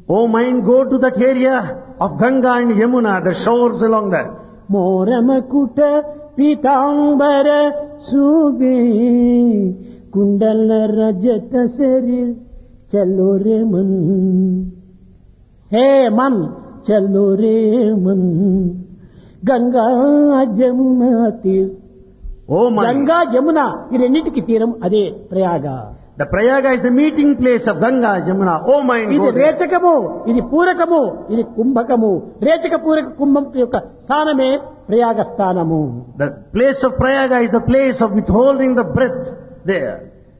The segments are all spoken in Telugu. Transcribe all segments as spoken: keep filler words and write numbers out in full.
O mind, go to that area of Ganga and Yamuna, the shores along there. మోరమకుట Pitambara శోభే కుండల రజత శరీర్ చలో రే మన్ హే మన్ చలో రే మన్ గంగా జమునా తీర్ O mind, గంగా జమున ఈ రెండింటికి తీరం అదే Prayag. the Prayaga is the meeting place of Ganga, Jamuna. O mind, ఇది go there. రేచకము, ఇది పూరకము, ఇది కుంభకము. రేచక పూరక కుంభం యొక్క స్థానమే ప్రయాగ స్థానము. The place of Prayaga is the place of withholding the breath there.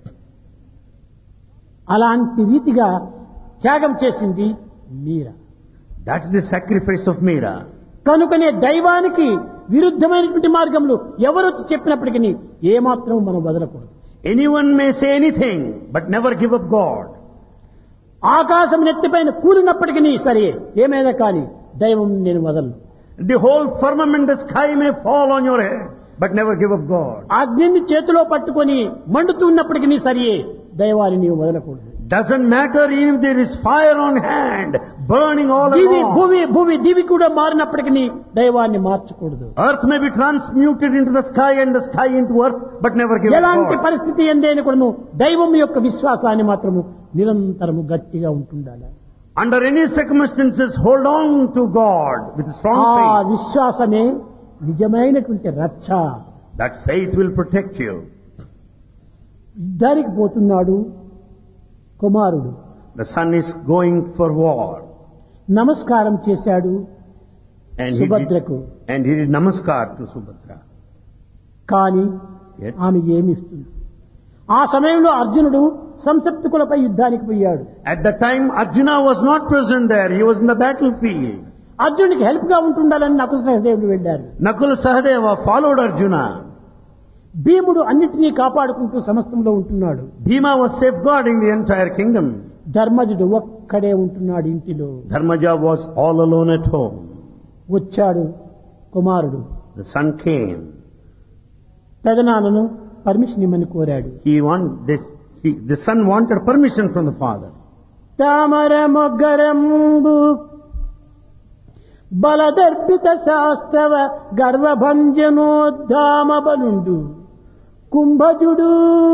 అలాంటి రీతిగా త్యాగం చేసింది మీరా. That is the sacrifice of Meera. కనుకనే దైవానికి విరుద్ధమైనటువంటి మార్గంలో ఎవరు చెప్పినప్పటికీ ఏమాత్రం మనం వదలకూడదు. Anyone may say anything, but never give up God. ఆకాశం నెత్తిపైన కూలినప్పటికీ సరే ఏమైనా కానీ దైవం నేను వదలను. The whole firmament, the sky may fall on your head, but never give up God. అగ్నిని చేతిలో పట్టుకొని మండుతున్నప్పటికీ సరే దైవాన్ని నీవు వదలకూడదు. Doesn't matter even if there is fire on hand, burning all Divi along. భూమి భూమి దివి కూడా మారినప్పటికీ దైవాన్ని మార్చకూడదు. Earth may be transmuted into the sky and the sky into earth, but never give up ఎలాంటి God. పరిస్థితి ఎందైనా కూడాను దైవం యొక్క విశ్వాసాన్ని మాత్రము నిరంతరము గట్టిగా ఉంటుండాలి. Under any circumstances, hold on to God with strong ఆ faith. విశ్వాసమే నిజమైనటువంటి రక్ష. That faith will protect you. యుద్ధానికి పోతున్నాడు కుమారుడు. The son is going for war. నమస్కారం చేశాడు And he సుభద్రకు. did, and he did namaskar to Subhadra. కానీ Yet, ఆమె ఏమి ఇస్తుంది? ఆ సమయంలో అర్జునుడు సంసప్తకులపై యుద్ధానికి పోయాడు. at the time, Arjuna was not present there. He was in the battlefield. అర్జునుడికి హెల్ప్ గా ఉంటుండాలని నకుల సహదేవులు వెళ్ళారు. Nakula Sahadeva followed Arjuna. భీముడు అన్నిటినీ కాపాడుకుంటూ సమస్తంలో ఉంటున్నాడు. Bhima was safeguarding the entire kingdom. ధర్మజుడు ఒక్కడే ఉంటున్నాడు ఇంటిలో. Dharmaja was all alone at home. వచ్చాడు కుమారుడు. The son came. పెదనాన్నను పర్మిషన్ ఇమ్మని కోరాడు. He want, this, he, the son wanted permission from the father. తామర మొగ్గరంబు బలదర్పిత శాస్త్రవ గర్వభంజనోద్ధామ బలుండు కుంభజుడు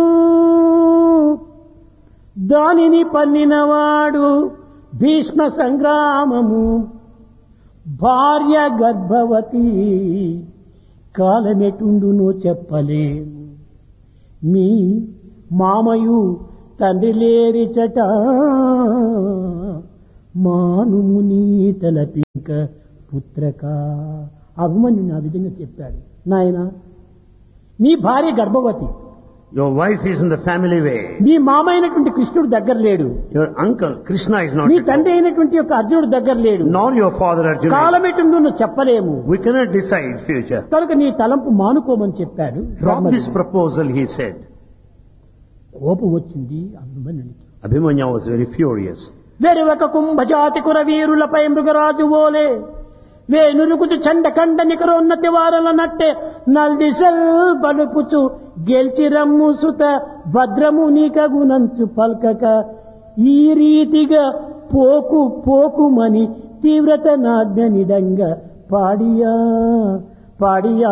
దానిని పన్నినవాడు భీష్మ సంగ్రామము భార్య గర్భవతి కాలమెటుండునో చెప్పలేము మీ మామయు తండ్రి లేరిచట మానుము నీ తలపింక పుత్రక. అభిమన్యుని ఆ విధంగా చెప్పాడు. నాయన నీ భార్య గర్భవతి, Your wife is in the family way. నీ మామ అయినటువంటి కృష్ణుడు దగ్గర లేడు, Your uncle Krishna is not నీ at తండ్రి home. అయినటువంటి యొక్క అర్జునుడు దగ్గర లేడు, Nor your father Arjuna. కాలమెటుండు నువ్వు చెప్పలేము, We cannot decide future. కనుక నీ తలంపు మానుకోమని చెప్పాడు. Drop this proposal, he said. కోపం వచ్చింది అభిమన్యునికి. Abhimanya was very furious. వెరువక కుంభజాతి కుర వీరులపై మృగరాజు ఓలే వేనురుకుతు చండ కండ నికరోన్నతి వారల నట్టే నల్దిసల్ బలుపుచు గెల్చి రమ్ము సుత భద్రము నీకగునంచు పల్కక ఈ రీతిగా పోకు పోకుమని తీవ్రత నాజ్ఞ నిడంగా పాడియా పాడియా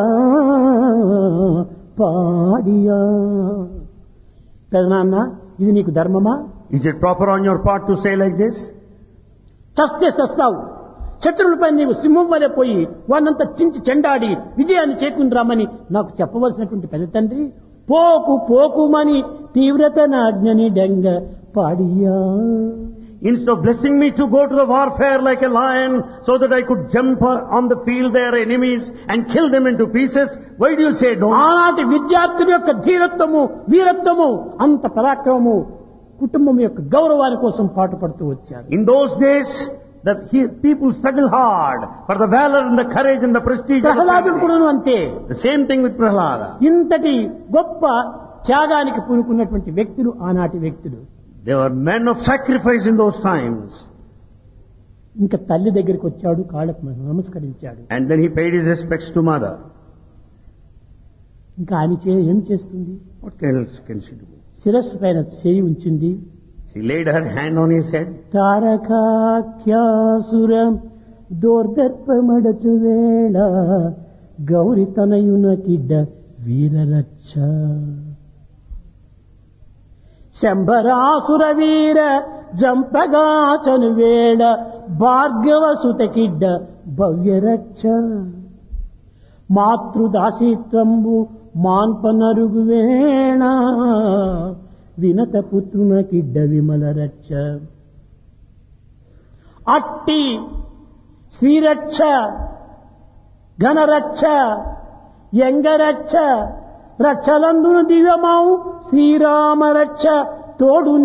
పాడియా. పెదనాన్న ఇది నీకు ధర్మమా? Is it proper on your part to say like this? చస్తే చస్తావు, శత్రువులపై నీవు సింహం వలె పోయి వానంతా చించి చెండాడి విజయాన్ని చేకుండ్రామని నాకు చెప్పవలసినటువంటి పెద్ద తండ్రి పోకు పోకుమని తీవ్రత నాజ్ఞని డంగ పాడియా. Instead of blessing me to go to the warfare like a lion so that I could jump on the field their enemies and kill them into pieces, why do you say don't? ఆనాటి విద్యార్థుల యొక్క ధీరత్వము వీరత్వము అంత పరాక్రమము కుటుంబం యొక్క గౌరవాని కోసం పాటుపడుతూ వచ్చారు. In those days, the he- people struggle hard for the valor and the courage and the prestige of the ప్రహ్లాదుడు family. కూడా అంతే. The same thing with Prahlada. ఇంతటి గొప్ప త్యాగానికి పూనుకున్నటువంటి వ్యక్తులు ఆనాటి వ్యక్తులు. They were men of sacrifice in those times. ఇంకా తల్లి దగ్గరికి వచ్చాడు, కాళ్ళకు నమస్కరించాడు. And then he paid his respects to mother. ఇంకా ఆమె చే ఏం చేస్తుంది? What else can she do? శిరస్సు పైన చేయి ఉంచింది, She laid her hand on his head. తారకాఖ్యాసుర దోర్దర్పమడచు వేళ గౌరి తనయునకిడ్డ వీరరచ్చ శంభరాసుర వీర జంపగాచను వేళ భార్గవ సుతకిడ్డ భవ్యరక్ష మాతృదాసీత్వంబు మాన్పనరుగు వేణ వినత పుత్రునకిడ్డ విమల రక్ష అట్టి శ్రీరక్ష ఘనరక్ష యంగరక్ష రక్షలందును దివ్యమావు శ్రీరామరక్ష తోడు